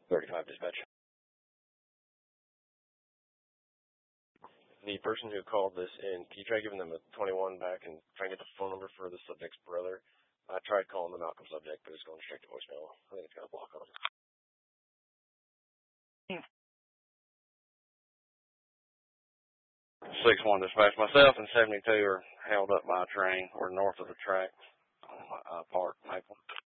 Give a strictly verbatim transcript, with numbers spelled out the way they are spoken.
thirty-five dispatch. The person who called this in, can you try giving them a twenty-one back and try and get the phone number for the subject's brother? I tried calling the Malcolm subject, but it's going straight to voicemail. I think it's got a block on it. six one dispatch. Myself and seventy-two are held up by a train. We're north of the track on uh, Park, Maple.